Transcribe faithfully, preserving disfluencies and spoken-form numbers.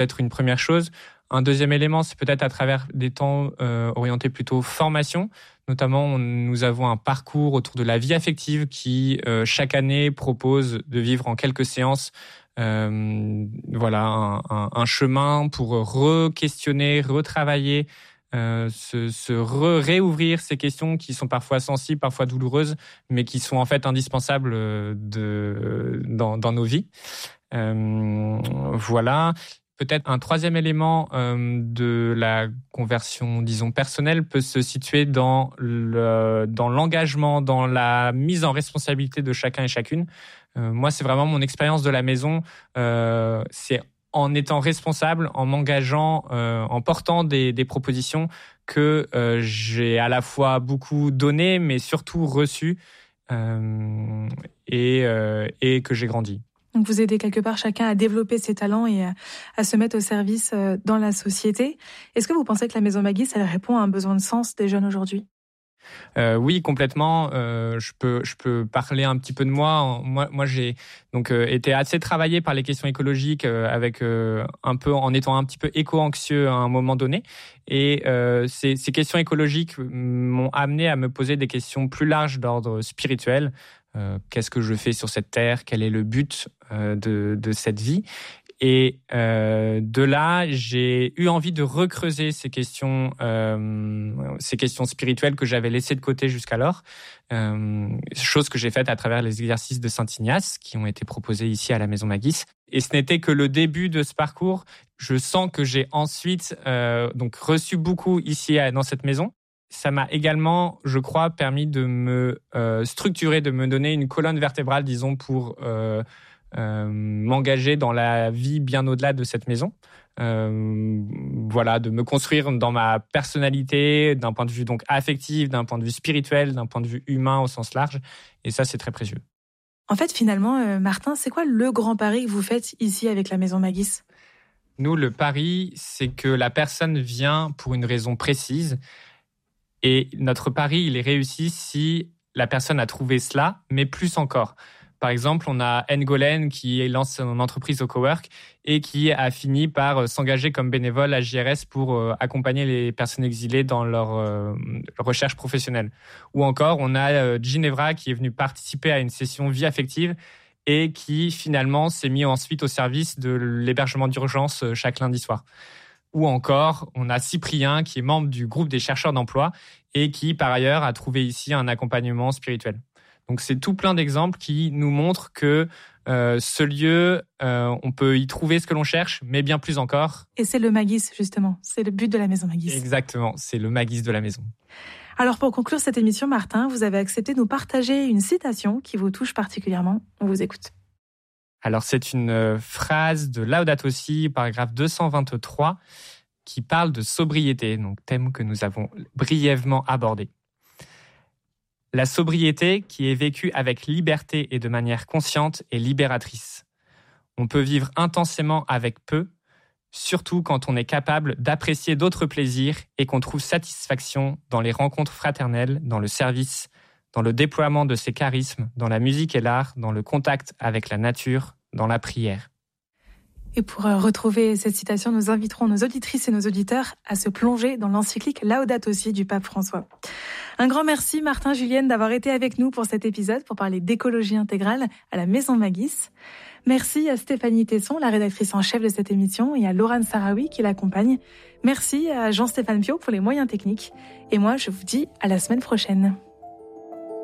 Peut-être une première chose. Un deuxième élément, c'est peut-être à travers des temps euh, orientés plutôt formation. Notamment, on, nous avons un parcours autour de la vie affective qui, euh, chaque année, propose de vivre en quelques séances euh, voilà, un, un, un chemin pour re-questionner, retravailler, euh, se, se re- réouvrir ces questions qui sont parfois sensibles, parfois douloureuses, mais qui sont en fait indispensables de, dans, dans nos vies. Euh, voilà. Peut-être un troisième élément euh, de la conversion, disons, personnelle peut se situer dans, le, dans l'engagement, dans la mise en responsabilité de chacun et chacune. Euh, moi, c'est vraiment mon expérience de la maison. Euh, c'est en étant responsable, en m'engageant, euh, en portant des, des propositions que euh, j'ai à la fois beaucoup donné, mais surtout reçu euh, et, euh, et que j'ai grandi. Donc vous aidez quelque part chacun à développer ses talents et à, à se mettre au service dans la société. Est-ce que vous pensez que la Maison Magis, elle répond à un besoin de sens des jeunes aujourd'hui ? Euh, oui, complètement. Euh, je peux, je peux parler un petit peu de moi. Moi, moi j'ai donc euh, été assez travaillé par les questions écologiques, euh, avec euh, un peu en étant un petit peu éco-anxieux à un moment donné. Et euh, ces, ces questions écologiques m'ont amené à me poser des questions plus larges d'ordre spirituel. Euh, qu'est-ce que je fais sur cette terre ? Quel est le but euh, de, de cette vie ? Et euh, de là, j'ai eu envie de recreuser ces questions, euh, ces questions spirituelles que j'avais laissées de côté jusqu'alors. Euh, chose que j'ai faite à travers les exercices de Saint-Ignace qui ont été proposés ici à la Maison Magis. Et ce n'était que le début de ce parcours. Je sens que j'ai ensuite euh, donc reçu beaucoup ici dans cette maison. Ça m'a également, je crois, permis de me euh, structurer, de me donner une colonne vertébrale, disons, pour euh, euh, m'engager dans la vie bien au-delà de cette maison. Euh, voilà, de me construire dans ma personnalité, d'un point de vue donc affectif, d'un point de vue spirituel, d'un point de vue humain au sens large. Et ça, c'est très précieux. En fait, finalement, euh, Martin, c'est quoi le grand pari que vous faites ici avec la Maison Magis ? Nous, le pari, c'est que la personne vient pour une raison précise. Et notre pari, il est réussi si la personne a trouvé cela, mais plus encore. Par exemple, on a Ngolen qui lance son entreprise au cowork et qui a fini par s'engager comme bénévole à J R S pour accompagner les personnes exilées dans leur euh, recherche professionnelle. Ou encore, on a Ginevra qui est venue participer à une session vie affective et qui finalement s'est mis ensuite au service de l'hébergement d'urgence chaque lundi soir. Ou encore, on a Cyprien qui est membre du groupe des chercheurs d'emploi et qui, par ailleurs, a trouvé ici un accompagnement spirituel. Donc, c'est tout plein d'exemples qui nous montrent que euh, ce lieu, euh, on peut y trouver ce que l'on cherche, mais bien plus encore. Et c'est le Magis, justement. C'est le but de la Maison Magis. Exactement, c'est le Magis de la maison. Alors, pour conclure cette émission, Martin, vous avez accepté de nous partager une citation qui vous touche particulièrement. On vous écoute. Alors, c'est une phrase de Laudato Si, paragraphe deux cent vingt-trois, qui parle de sobriété, donc thème que nous avons brièvement abordé. La sobriété, qui est vécue avec liberté et de manière consciente, est libératrice. On peut vivre intensément avec peu, surtout quand on est capable d'apprécier d'autres plaisirs et qu'on trouve satisfaction dans les rencontres fraternelles, dans le service, dans le déploiement de ses charismes, dans la musique et l'art, dans le contact avec la nature, dans la prière. Et pour retrouver cette citation, nous inviterons nos auditrices et nos auditeurs à se plonger dans l'encyclique Laudato Si du pape François. Un grand merci Martin, Julienne, d'avoir été avec nous pour cet épisode, pour parler d'écologie intégrale à la Maison Magis. Merci à Stéphanie Tesson, la rédactrice en chef de cette émission, et à Laurane Sarawi qui l'accompagne. Merci à Jean-Stéphane Pio pour les moyens techniques. Et moi, je vous dis à la semaine prochaine.